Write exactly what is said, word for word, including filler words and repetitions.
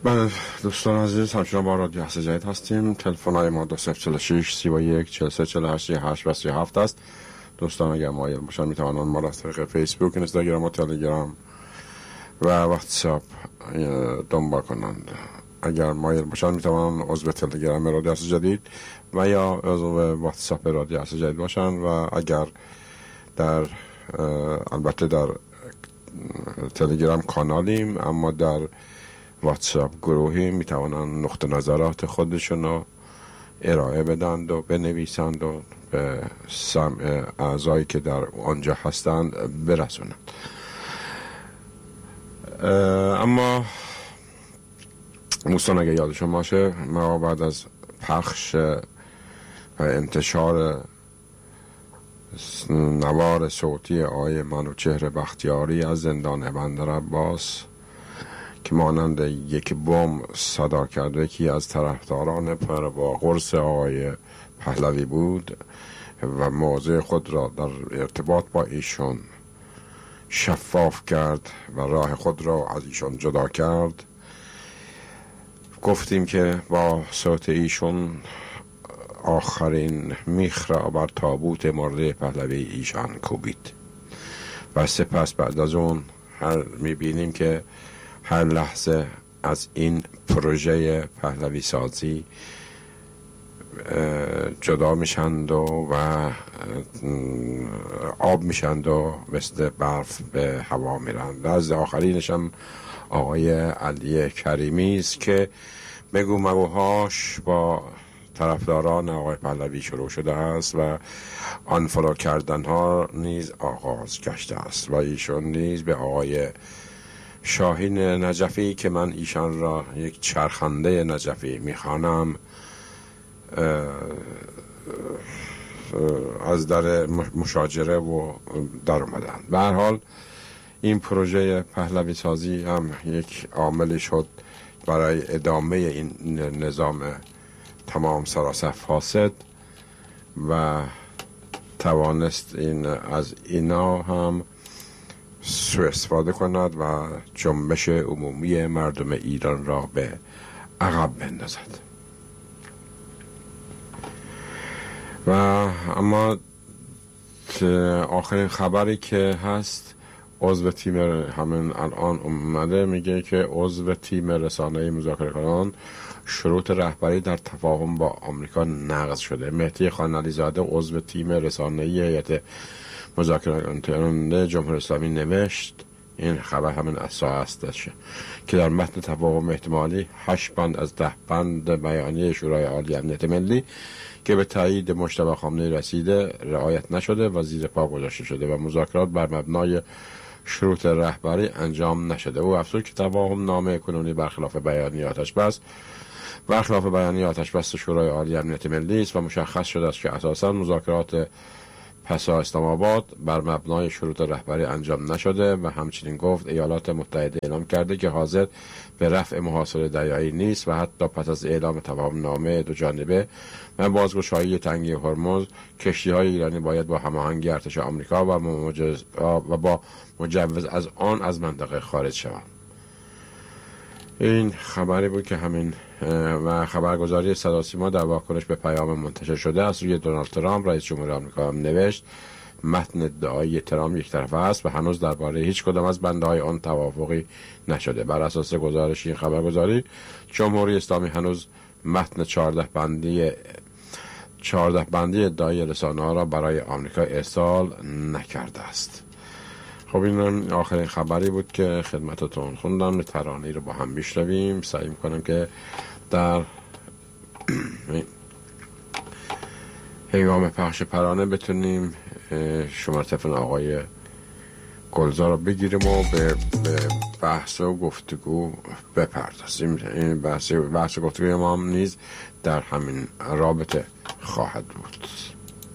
بله دوستان عزیز، همچنان با رادیو اصل جدید هستیم. تلفن های ما دو صفر چهل و شش سی و یک چهل و سه چهل و هشت سی و هشت و سی و هفت است. دوستان اگر مایل باشن میتوانند ما را از طریق فیسبوک، اینستاگرام و تلگرام و واتساپ دنبال کنند. اگر مایل باشن میتوانند عضو تلگرام رادیو اصل جدید و یا عضو واتساپ رادیو اصل جدید باشن. و اگر در البته در تلگرام کانالیم، اما در واتساپ گروهی میتوانند نقطه نظرات خودشون رو ارائه بدند و بنویسند و به سمع اعضایی که در آنجا هستند برسونند. اما دوستان اگر یادشون باشه، ما بعد از پخش و انتشار نوار صوتی آقای منوچهر بختیاری از زندان بندرعباس که مانند یک بمب صدا کرده، یکی از طرفداران پر با قرص آقای پهلوی بود و موضع خود را در ارتباط با ایشون شفاف کرد و راه خود را از ایشون جدا کرد، گفتیم که با صوت ایشون آخرین میخ را بر تابوت مرده پهلوی ایشان کوبید. و سپس بعد از اون هر میبینیم که هر لحظه از این پروژه پهلوی سازی جدا میشند و, و آب میشند و مثل برف به هوا میرند. از آخرینش هم آقای علی کریمی است که بگو مگوهاش با طرفداران آقای پهلوی شروع شده است و آنفالو کردن ها نیز آغاز گشته است و ایشون نیز به آقای شاهین نجفی که من ایشان را یک چرخنده نجفی میخوانم از در مشاجره و در اومدن. به هر حال این پروژه پهلوی سازی هم یک عاملی شد برای ادامه این نظام تمام سراسر فاسد و توانست این از اینا هم سوء استفاده کند و جنبش عمومی مردم ایران را به عقب بندازد. و اما آخرین خبری که هست، عضو تیم همین الان اومده میگه که عضو تیم رسانه‌ای مذاکره کنان شروط رهبری در تفاهم با آمریکا نقض شده. مهدی خان علیزاده عضو تیم رسانه‌ای هیئت مذاکره کننده جمهوری اسلامی نوشت، این خبر همین از ساعت است که در متن تفاهم احتمالی هشت بند از ده بند بیانیه شورای عالی امنیت ملی که به تایید مجتبی خامنه‌ای رسیده رعایت نشده و زیر پا گذاشته شده و مذاکرات بر مبنای شروط رهبری انجام نشده. او افزود که تفاهم نامه کنونی برخلاف بیانیه آتش بس برخلاف بیانیه آتش بس شورای عالی امنیت ملی است و مشخص شده است که اساساً مذاکرات پسا اسلام آباد بر مبنای شروط رهبری انجام نشده و همچنین گفت ایالات متحده اعلام کرده که حاضر به رفع محاصره دریایی نیست و حتی پس از اعلام تفاهم نامه دو جانبه و بازگشایی تنگه هرمز کشتی‌های ایرانی باید با هماهنگی ارتش آمریکا و, مجز... و با مجوز از آن از منطقه خارج شوند. این خبری بود که همین و خبرگزاری صدا سیما در واکنش به پیام منتشر شده از روی دونالد ترامپ رئیس جمهوری آمریکا هم نوشت متن ادعای ترامپ یک طرفه است و هنوز درباره هیچ کدام از بندهای آن توافقی نشده. بر اساس گزارش این خبرگزاری جمهوری اسلامی هنوز متن چهارده بندی چهارده بندی ادعای رسانه‌ها را برای آمریکا ارسال نکرده است. خب این آخرین خبری بود که خدمتتون خوندم. ترانه‌ای رو با هم میشنویم. سعی میکنم که در هنگام پخش پرانه بتونیم شماره تلفن آقای گلزار رو بگیریم و به بحث و گفتگو بپردازیم. این بحث بحث گفتگوی ما هم نیز در همین رابطه خواهد بود.